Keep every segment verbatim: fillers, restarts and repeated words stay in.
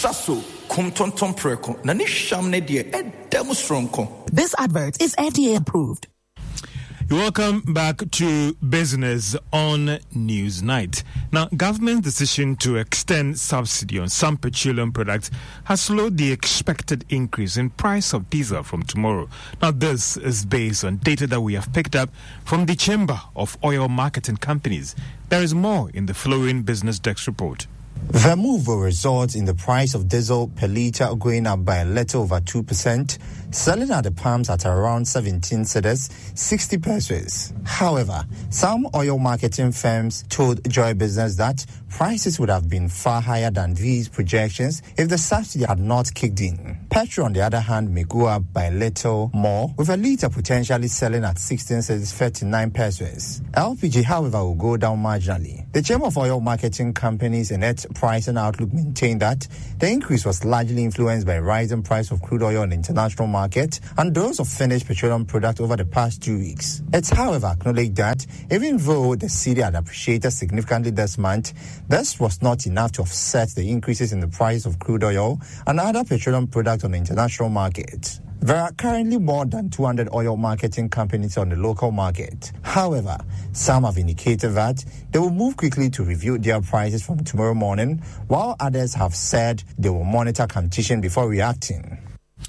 Shaso, kum ton ton preko, na ni shamne die, e demonstronko. This advert is F D A approved. Welcome back to Business on Newsnight. Now, government's decision to extend subsidy on some petroleum products has slowed the expected increase in price of diesel from tomorrow. Now, this is based on data that we have picked up from the Chamber of Oil Marketing Companies. There is more in the following Business Desk report. The move will result in the price of diesel per litre going up by a little over two percent, selling at the pumps at around seventeen cedis, sixty pesos. However, some oil marketing firms told Joy Business that prices would have been far higher than these projections if the subsidy had not kicked in. Petrol, on the other hand, may go up by a little more, with a litre potentially selling at sixteen cedis, thirty-nine pesos. L P G, however, will go down marginally. The Chamber of Oil Marketing Companies in its pricing outlook maintained that the increase was largely influenced by rising price of crude oil on the international market and those of finished petroleum products over the past two weeks. It's, however, acknowledged that even though the cedi had appreciated significantly this month, this was not enough to offset the increases in the price of crude oil and other petroleum products on the international market. There are currently more than two hundred oil marketing companies on the local market. However, some have indicated that they will move quickly to review their prices from tomorrow morning, while others have said they will monitor competition before reacting.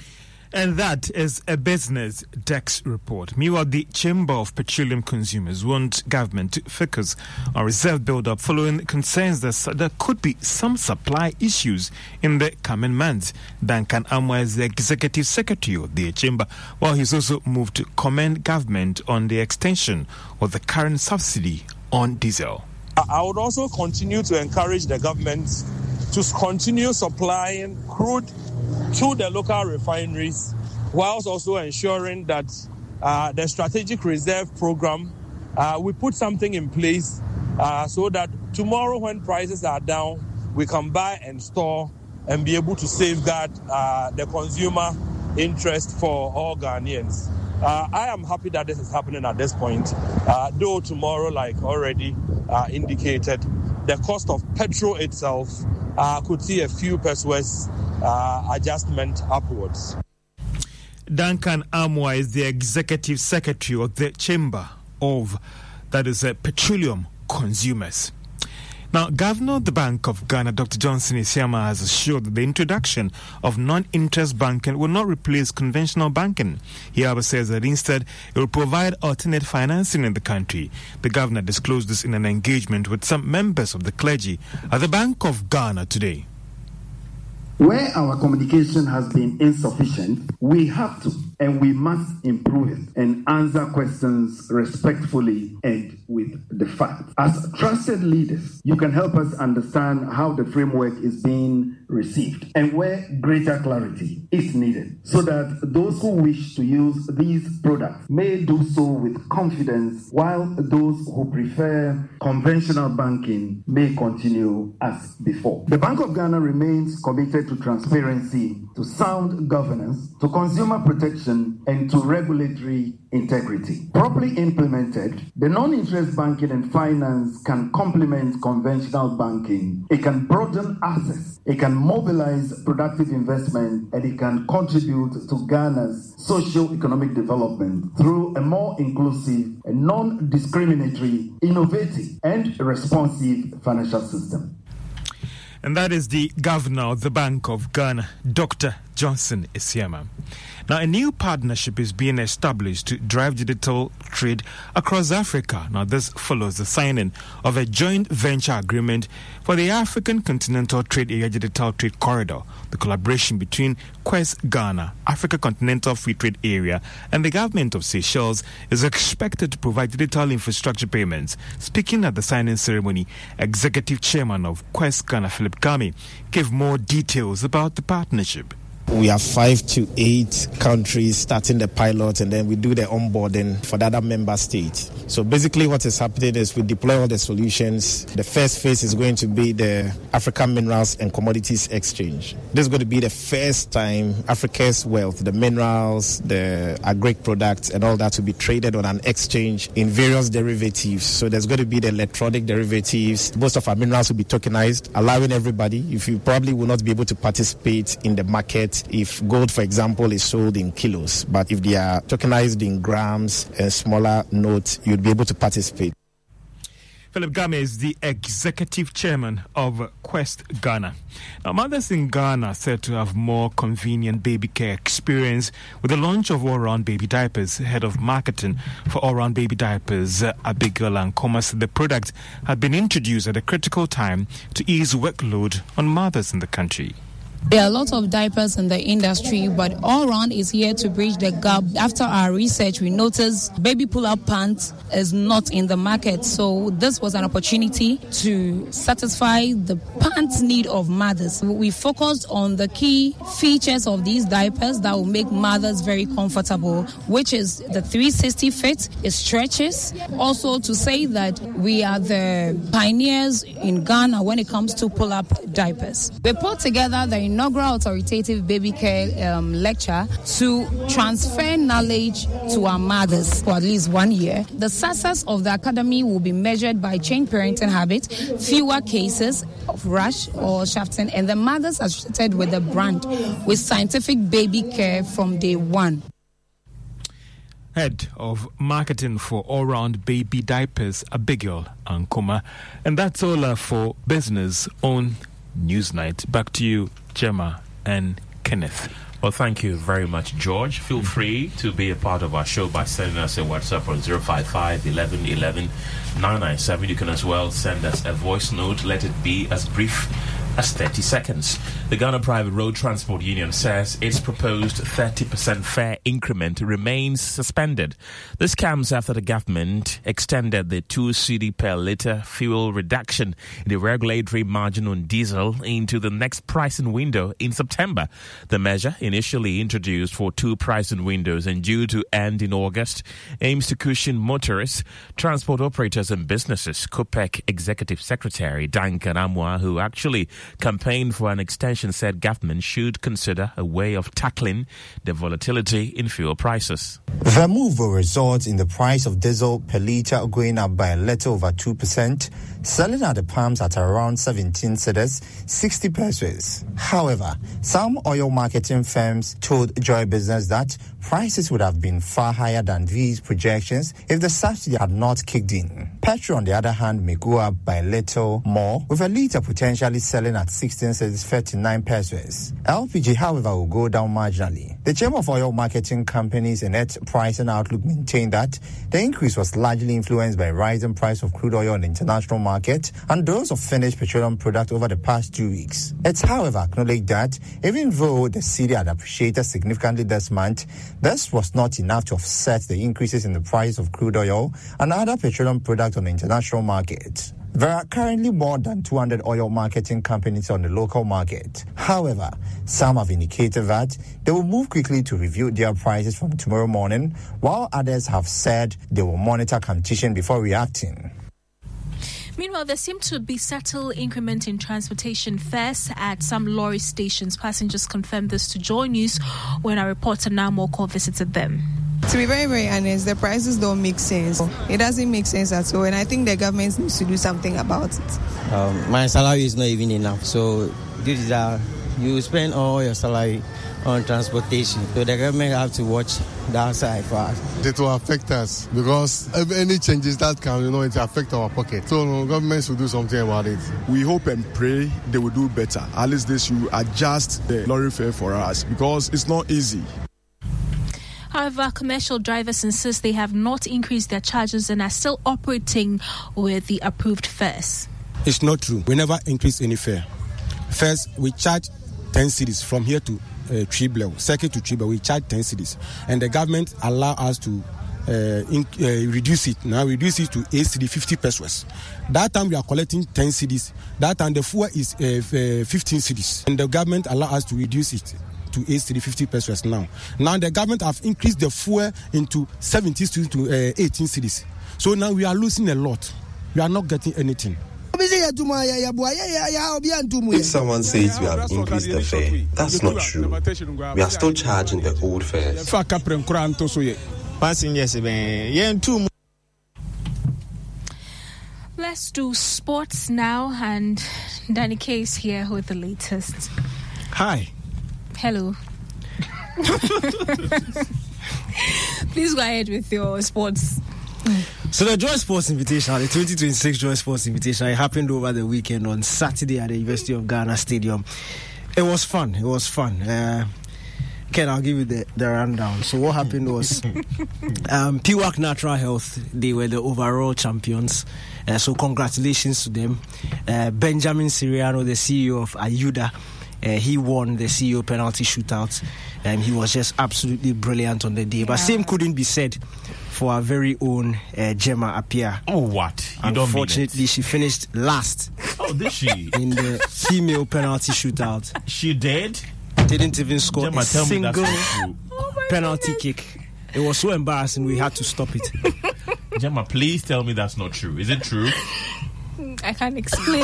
And that is a Business Desk report. Meanwhile, the Chamber of Petroleum Consumers want government to focus on reserve build-up following concerns that there could be some supply issues in the coming months. Duncan Amwa is the Executive Secretary of the Chamber, while he's also moved to commend government on the extension of the current subsidy on diesel. I would also continue to encourage the government to continue supplying crude to the local refineries, whilst also ensuring that uh, the strategic reserve program, uh, we put something in place uh, so that tomorrow when prices are down, we can buy and store and be able to safeguard uh, the consumer interest for all Ghanaians. Uh, I am happy that this is happening at this point, uh, though tomorrow, like already uh, indicated, the cost of petrol itself uh, could see a few pesos uh, adjustment upwards. Duncan Amwa is the Executive Secretary of the Chamber of, that is, uh, Petroleum Consumers. Now, Governor of the Bank of Ghana, Doctor Johnson Isiama, has assured that the introduction of non-interest banking will not replace conventional banking. He, however, says that instead it will provide alternate financing in the country. The governor disclosed this in an engagement with some members of the clergy at the Bank of Ghana today. Where our communication has been insufficient, we have to and we must improve it and answer questions respectfully and with the facts. As trusted leaders, you can help us understand how the framework is being received and where greater clarity is needed, so that those who wish to use these products may do so with confidence, while those who prefer conventional banking may continue as before. The Bank of Ghana remains committed to transparency, to sound governance, to consumer protection, and to regulatory integrity. Properly implemented, the non-interest banking and finance can complement conventional banking. It can broaden access, it can mobilize productive investment, and it can contribute to Ghana's socio-economic development through a more inclusive and non-discriminatory, innovative, and responsive financial system. And that is the Governor of the Bank of Ghana, Doctor Johnson Isiama. Now, a new partnership is being established to drive digital trade across Africa. Now, this follows the signing of a joint venture agreement for the African Continental Trade Area Digital Trade Corridor. The collaboration between Quest Ghana, Africa Continental Free Trade Area, and the government of Seychelles is expected to provide digital infrastructure payments. Speaking at the signing ceremony, Executive Chairman of Quest Ghana, Philip Kami, gave more details about the partnership. We have five to eight countries starting the pilot, and then we do the onboarding for the other member states. So basically what is happening is we deploy all the solutions. The first phase is going to be the African Minerals and Commodities Exchange. This is going to be the first time Africa's wealth, the minerals, the agric products, and all that will be traded on an exchange in various derivatives. So there's going to be the electronic derivatives. Most of our minerals will be tokenized, allowing everybody, if you probably will not be able to participate in the market if gold, for example, is sold in kilos, but if they are tokenized in grams and smaller notes, you'd be able to participate. Philip Game is the executive chairman of Quest Ghana. Now, mothers in Ghana are said to have more convenient baby care experience with the launch of all-round baby diapers. Head of marketing for all-round baby diapers, uh, Abigail Ankoma, said the product had been introduced at a critical time to ease workload on mothers in the country. There are lots of diapers in the industry, but All Round is here to bridge the gap. After our research, we noticed baby pull-up pants is not in the market. So this was an opportunity to satisfy the pants need of mothers. We focused on the key features of these diapers that will make mothers very comfortable, which is the three sixty fit, it stretches. Also to say that we are the pioneers in Ghana when it comes to pull-up diapers. We put together the inaugural authoritative baby care um, lecture to transfer knowledge to our mothers for at least one year. The success of the academy will be measured by changed parenting habits, fewer cases of rash or shafting, and the mothers associated with the brand with scientific baby care from day one. Head of marketing for all-round baby diapers, Abigail Ankoma. And that's all uh, for Business on Newsnight. Back to you, Gemma and Kenneth. Well, thank you very much, George. Feel free to be a part of our show by sending us a WhatsApp on zero five five, eleven, eleven, nine nine seven. You can as well send us a voice note. Let it be as brief as thirty seconds. The Ghana Private Road Transport Union says its proposed thirty percent fare increment remains suspended. This comes after the government extended the two cedi per litre fuel reduction in the regulatory margin on diesel into the next pricing window in September. The measure, initially introduced for two pricing windows and due to end in August, aims to cushion motorists, transport operators and businesses. COPEC Executive Secretary Duncan Amwa, who actually campaign for an extension, said government should consider a way of tackling the volatility in fuel prices. The move will result in the price of diesel per litre going up by a little over two percent, selling at the pumps at around seventeen cedis, sixty pesos. However, some oil marketing firms told Joy Business that prices would have been far higher than these projections if the subsidy had not kicked in. Petrol, on the other hand, may go up by a little more, with a litre potentially selling at sixteen cedis, thirty-nine pesos. L P G, however, will go down marginally. The Chamber of Oil Marketing Companies and its pricing outlook maintained that the increase was largely influenced by rising price of crude oil on the international market and those of finished petroleum products over the past two weeks. It's, however, acknowledged that even though the cedi had appreciated significantly this month, this was not enough to offset the increases in the price of crude oil and other petroleum products on the international market. There are currently more than two hundred oil marketing companies on the local market. However, some have indicated that they will move quickly to review their prices from tomorrow morning, while others have said they will monitor competition before reacting. Meanwhile, there seemed to be subtle increment in transportation fares at some lorry stations. Passengers confirmed this to Joy News when our reporter Namoko visited them. To be very, very honest, the prices don't make sense. It doesn't make sense at all, and I think the government needs to do something about it. Um, my salary is not even enough, so this is that you spend all your salary on transportation. So the government have to watch that side for us. It will affect us because if any changes that come, you know, it will affect our pocket. So no, government should do something about it. We hope and pray they will do better. At least they should adjust the lorry fare for us because it's not easy. However, commercial drivers insist they have not increased their charges and are still operating with the approved fares. It's not true. We never increase any fare. First, we charge ten cedis from here to uh, Triblew, second to Triblew, we charge ten cedis. And the government allow us to uh, in, uh, reduce it. Now reduce it to eight cedis, fifty pesos. That time we are collecting ten cedis. That time the fuel is uh, fifteen cedis. And the government allow us to reduce it to eight cedis fifty pesos now. Now the government have increased the fuel into seventeen cedis to uh, eighteen cedis. So now we are losing a lot. We are not getting anything. If someone says we have increased the fare, that's not true. We are still charging the old fares. Let's do sports now, and Danny K is here with the latest. Hi. Hello. Please go ahead with your sports. So the Joy Sports Invitational, the twenty twenty-six Joy Sports Invitational, it happened over the weekend on Saturday at the University of Ghana Stadium. It was fun. It was fun. Uh, Ken, I'll give you the, the rundown. So what happened was um, P W A C Natural Health, they were the overall champions. Uh, so congratulations to them. Uh, Benjamin Siriano, the C E O of Ayuda, uh, he won the C E O penalty shootout. And he was just absolutely brilliant on the day. But yeah. Same couldn't be said for our very own uh, Gemma Appiah. Oh, what? You Unfortunately, she finished last. Oh, did she? In the female penalty shootout. She did? Didn't even score Gemma, a single oh penalty kick. It was so embarrassing, we had to stop it. Gemma, please tell me that's not true. Is it true? I can't explain.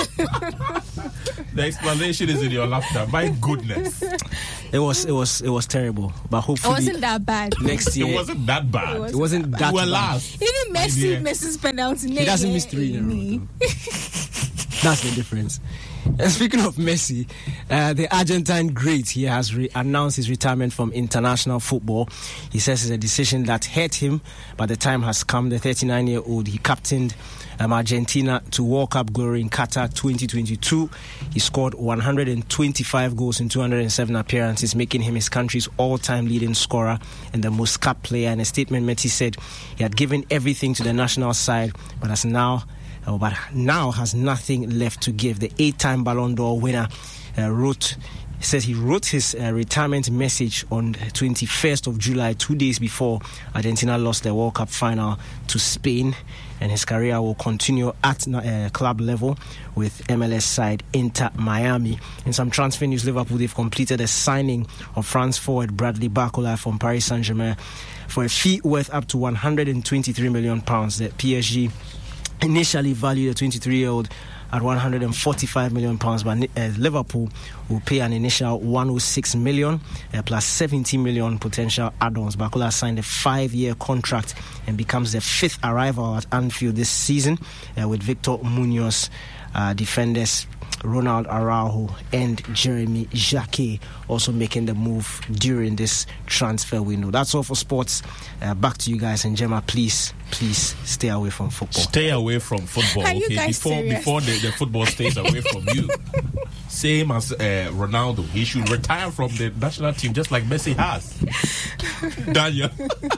The explanation is in your laughter. My goodness. It was it was it was terrible. But hopefully it wasn't that bad. Next year it wasn't that bad. It wasn't, it wasn't that, that we were bad. Last. Even Messi misses penalty. He doesn't miss three in a row. That's the difference. And speaking of Messi, uh, the Argentine great, he has re- announced his retirement from international football. He says it's a decision that hurt him, but the time has come. The thirty-nine-year-old, he captained um, Argentina to World Cup glory in Qatar twenty twenty-two. He scored one hundred twenty-five goals in two hundred seven appearances, making him his country's all-time leading scorer and the most capped player. In a statement, Messi said he had given everything to the national side, but has now Oh, but now has nothing left to give. The eight-time Ballon d'Or winner uh, wrote, says he wrote his uh, retirement message on the twenty-first of July, two days before Argentina lost the World Cup final to Spain, and his career will continue at uh, club level with M L S side Inter Miami. In some transfer news, Liverpool, they've completed a signing of France forward Bradley Barcola from Paris Saint-Germain for a fee worth up to one hundred twenty-three million pounds. The P S G initially valued the twenty-three-year-old at one hundred forty-five million pounds, but uh, Liverpool will pay an initial one hundred six million uh, plus seventy million potential add-ons. Barcola signed a five-year contract and becomes the fifth arrival at Anfield this season, uh, with Victor Munoz, uh, defenders Ronald Araujo and Jeremy Jacquet also making the move during this transfer window. That's all for sports. Uh, back to you guys, and Gemma, please, please stay away from football. Stay away from football, Are you okay? guys Before serious? before the, the football stays away from you. Same as uh, Ronaldo, he should retire from the national team just like Messi has. Daniel.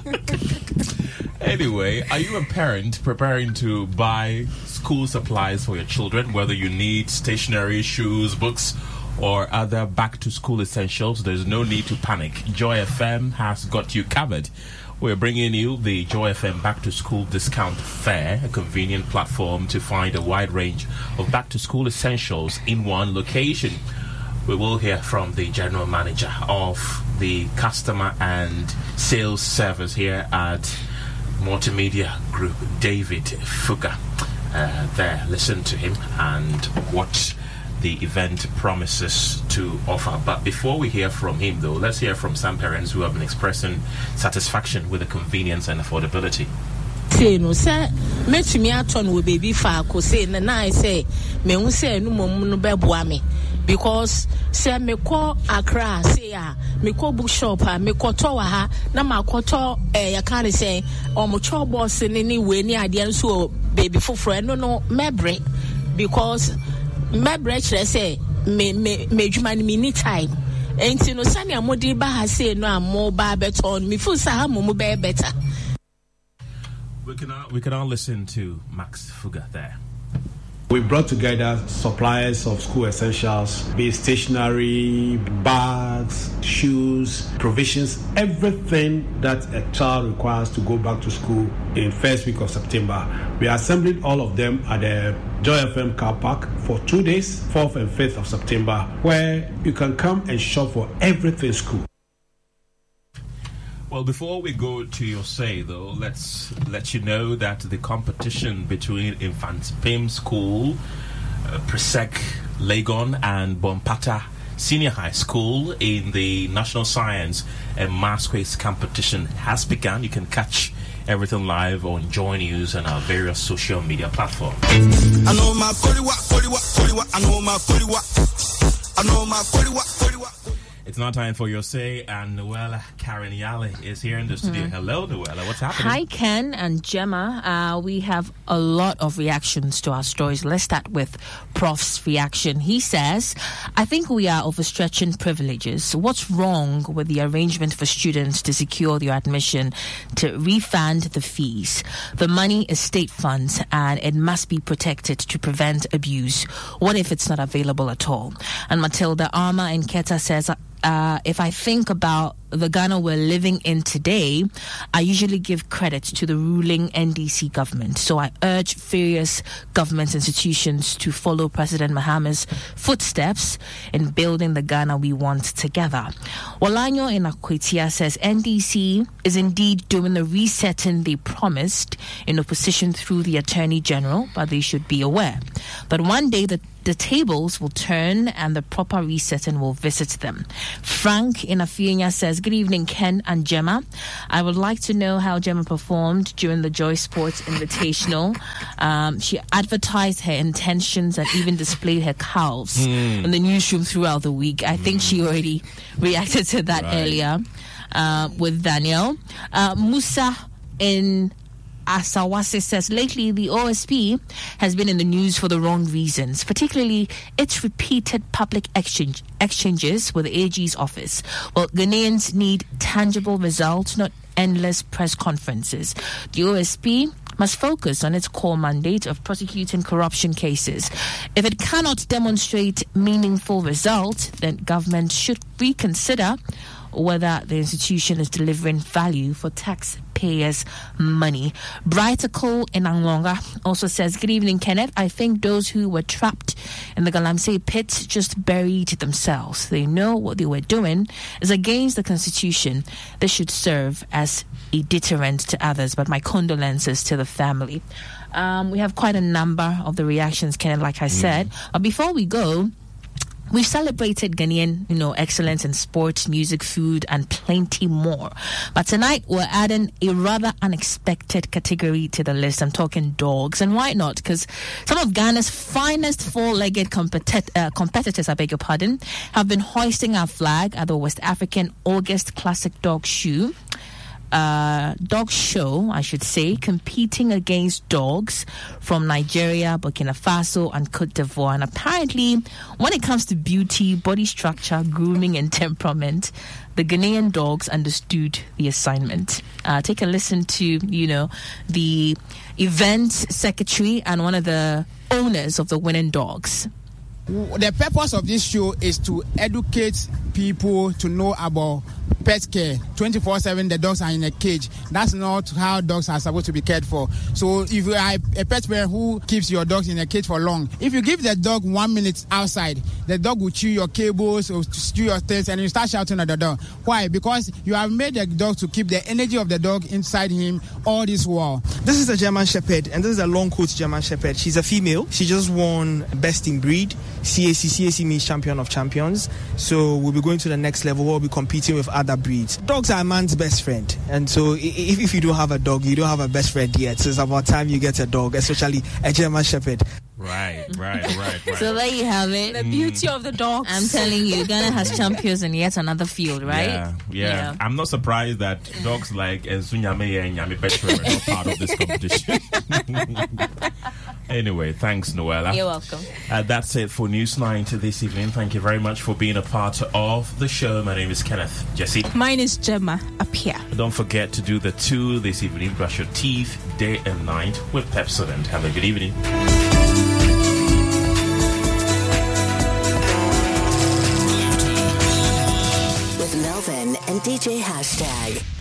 Anyway, are you a parent preparing to buy school supplies for your children, whether you need stationery, shoes, books, or other back-to-school essentials? There's no need to panic. Joy F M has got you covered. We're bringing you the Joy F M Back-to-School Discount Fair, a convenient platform to find a wide range of back-to-school essentials in one location. We will hear from the General Manager of the Customer and Sales Service here at Multimedia Group, David Fuga. Uh, there, listen to him and what the event promises to offer. But before we hear from him, though, let's hear from some parents who have been expressing satisfaction with the convenience and affordability. Say no, sir. Met me at on with baby Falco say, and I say, me who say no mum no bebuame. Because say me call Accra, say ah, me call bookshop, me call tower ha, na ma koto eh ya can say, or mo chop boss in any way near the so baby for friend no no mebre because mebre say me me me jumani me need time. Ain't no sani amodi ba ha say no am more ba beton me fu sa ha mo mo be better. We can all, we can all listen to Max Fuga there. We brought together suppliers of school essentials, be it stationery, bags, shoes, provisions, everything that a child requires to go back to school in first week of September. We are assembling all of them at the Joy F M car park for two days, fourth and fifth of September, where you can come and shop for everything school. Well, before we go to your say, though, let's let you know that the competition between Infant Pim School, uh, Presec, Legon, and Bompata Senior High School in the National Science and Maths Quiz competition has begun. You can catch everything live on Joy News and our various social media platforms. I know my I know my I know my It's now time for your say, and Noella Karen Yali is here in the studio. Mm. Hello, Noella. What's happening? Hi, Ken and Gemma. Uh, we have a lot of reactions to our stories. Let's start with Prof's reaction. He says, I think we are overstretching privileges. What's wrong with the arrangement for students to secure their admission to refund the fees? The money is state funds, and it must be protected to prevent abuse. What if it's not available at all? And Matilda Arma in Keta says, Uh, if I think about the Ghana we're living in today, I usually give credit to the ruling N D C government. So I urge various government institutions to follow President Mahama's footsteps in building the Ghana we want together. Walanyo in Akwetia says N D C is indeed doing the resetting they promised in opposition through the Attorney General, but they should be aware that one day the The tables will turn and the proper resetting will visit them. Frank in Afienya says, good evening, Ken and Gemma. I would like to know how Gemma performed during the Joy Sports Invitational. Um, she advertised her intentions and even displayed her calves mm. in the newsroom throughout the week. I think mm. she already reacted to that right. earlier uh, with Daniel. Uh, Musa in Asawase says, lately the O S P has been in the news for the wrong reasons, particularly its repeated public exchange, exchanges with the A G's office. Well, Ghanaians need tangible results, not endless press conferences. The O S P must focus on its core mandate of prosecuting corruption cases. If it cannot demonstrate meaningful results, then government should reconsider whether the institution is delivering value for taxpayers' money. Brighticle in Anglonga also says, good evening, Kenneth. I think those who were trapped in the Galamsey pit just buried themselves. They know what they were doing is against the Constitution. This should serve as a deterrent to others, but my condolences to the family. Um, we have quite a number of the reactions, Kenneth, like I said. Mm. But before we go, we've celebrated Ghanaian, you know, excellence in sports, music, food, and plenty more. But tonight, we're adding a rather unexpected category to the list. I'm talking dogs. And why not? Because some of Ghana's finest four-legged competi- uh, competitors, I beg your pardon, have been hoisting our flag at the West African August Classic Dog Show. Uh, dog show, I should say, competing against dogs from Nigeria, Burkina Faso, and Cote d'Ivoire. And apparently, when it comes to beauty, body structure, grooming, and temperament, the Ghanaian dogs understood the assignment. Uh, take a listen to, you know, the event secretary and one of the owners of the winning dogs. The purpose of this show is to educate people to know about pet care. twenty-four seven, the dogs are in a cage. That's not how dogs are supposed to be cared for. So if you are a pet parent who keeps your dogs in a cage for long, if you give the dog one minute outside, the dog will chew your cables or chew your things and you start shouting at the dog. Why? Because you have made the dog to keep the energy of the dog inside him all this while. This is a German Shepherd, and this is a long coat German Shepherd. She's a female. She just won Best in Breed. C A C, C A C means Champion of Champions. So we'll be going to the next level where we'll be competing with other breeds. Dogs are a man's best friend. And so if, if you don't have a dog, you don't have a best friend yet. So it's about time you get a dog, especially a German Shepherd. Right, right, right, right. So there you have it. The beauty mm. of the dogs. I'm telling you, Ghana has champions in yet another field, right? Yeah, yeah. yeah. I'm not surprised that dogs like Nzunyame and Nyame Petro are not part of this competition. Anyway, thanks, Noella. You're welcome. Uh, that's it for News nine this evening. Thank you very much for being a part of the show. My name is Kenneth. Jesse. Mine is Gemma Apia. Don't forget to do the two this evening. Brush your teeth day and night with Pepsodent. Have a good evening. D J Hashtag.